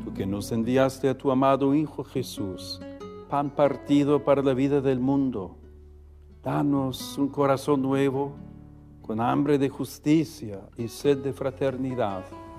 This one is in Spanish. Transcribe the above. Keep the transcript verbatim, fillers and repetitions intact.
tú que nos enviaste a tu amado Hijo Jesús, pan partido para la vida del mundo, danos un corazón nuevo, con hambre de justicia y sed de fraternidad,